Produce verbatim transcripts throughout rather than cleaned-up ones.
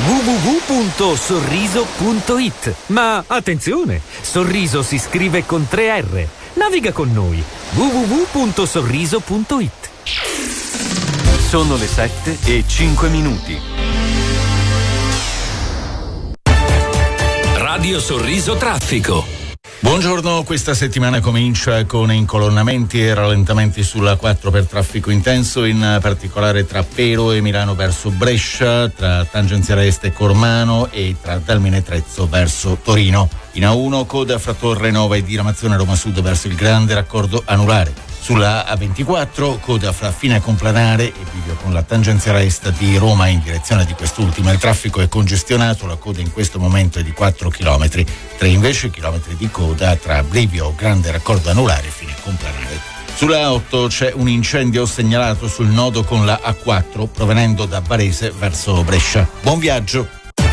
w w w punto sorriso punto it. Ma attenzione, Sorriso si scrive con tre R. Naviga con noi, w w w punto sorriso punto it. Sono le sette e cinque minuti. Radio Sorriso Traffico. Buongiorno, questa settimana comincia con incolonnamenti e rallentamenti sulla quattro per traffico intenso, in particolare tra Pero e Milano verso Brescia, tra tangenziale est e Cormano e tra Dalmine Trezzo verso Torino. In A uno coda fra Torre Nova e diramazione Roma Sud verso il grande raccordo anulare. Sulla A ventiquattro coda fra Fine Complanare e bivio con la tangenziale est di Roma in direzione di quest'ultima. Il traffico è congestionato, la coda in questo momento è di quattro chilometri, tre invece chilometri di coda tra Bivio, grande raccordo anulare e Fine Complanare. Sulla A otto c'è un incendio segnalato sul nodo con la A quattro provenendo da Varese verso Brescia. Buon viaggio!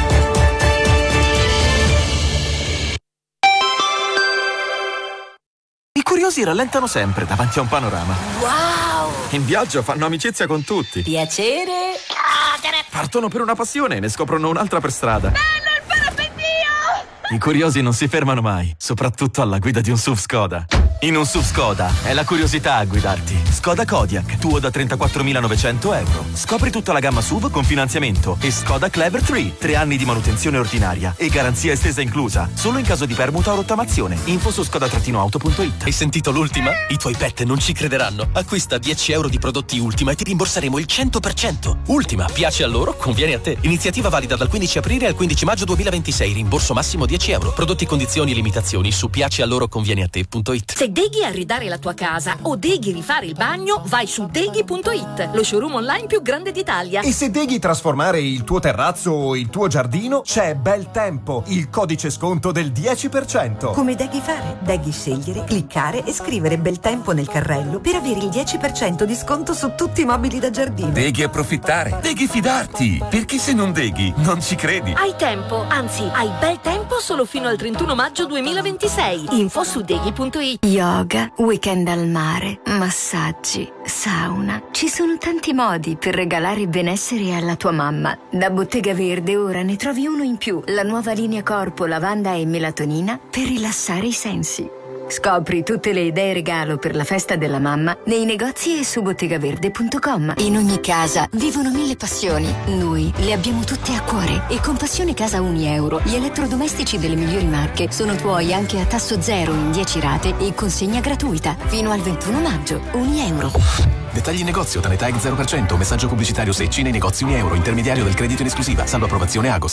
I curiosi rallentano sempre davanti a un panorama. Wow! In viaggio fanno amicizia con tutti. Piacere. Partono per una passione e ne scoprono un'altra per strada. Bello il parapendio! I curiosi non si fermano mai, soprattutto alla guida di un S U V Skoda. In un S U V Skoda è la curiosità a guidarti. Skoda Kodiaq, tuo da trentaquattromilanovecento euro. Scopri tutta la gamma S U V con finanziamento. E Skoda Clever tre, tre anni di manutenzione ordinaria e garanzia estesa inclusa, solo in caso di permuta o rottamazione. Info su skoda auto punto it. Hai sentito l'ultima? I tuoi pet non ci crederanno. Acquista dieci euro di prodotti Ultima e ti rimborseremo il cento per cento. Ultima, piace a loro, conviene a te. Iniziativa valida dal quindici aprile al quindici maggio duemilaventisei. Rimborso massimo dieci euro. Prodotti, condizioni e limitazioni su piace a loro conviene a te punto it. Se deghi arredare la tua casa o deghi rifare il bagno, vai su deghi punto it, lo showroom online più grande d'Italia. E se deghi trasformare il tuo terrazzo o il tuo giardino, c'è Bel Tempo, il codice sconto del dieci per cento. Come deghi fare? Deghi scegliere, cliccare e scrivere Bel Tempo nel carrello per avere il dieci per cento di sconto su tutti i mobili da giardino. Deghi approfittare, deghi fidarti, perché se non deghi non ci credi. Hai tempo, anzi hai bel tempo solo fino al trentuno maggio duemilaventisei. Info su deghi punto it. Yoga, weekend al mare, massaggi, sauna. Ci sono tanti modi per regalare benessere alla tua mamma. Da Bottega Verde ora ne trovi uno in più, la nuova linea corpo, lavanda e melatonina per rilassare i sensi. Scopri tutte le idee regalo per la festa della mamma nei negozi e su bottegaverde punto com. In ogni casa vivono mille passioni. Noi le abbiamo tutte a cuore. E con Passione Casa Uni Euro, gli elettrodomestici delle migliori marche sono tuoi anche a tasso zero in dieci rate e consegna gratuita. Fino al ventuno maggio. Uni Euro. Dettagli in negozio, Tanetag zero per cento, messaggio pubblicitario Secci nei negozi Uni Euro, intermediario del credito in esclusiva, salvo approvazione Agos.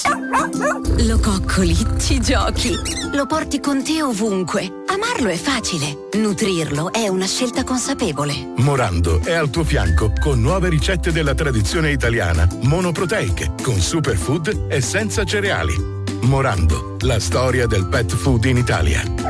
Lo coccoli, ci giochi, lo porti con te ovunque. Amarlo è facile, nutrirlo è una scelta consapevole. Morando è al tuo fianco con nuove ricette della tradizione italiana, monoproteiche, con superfood e senza cereali. Morando, la storia del pet food in Italia.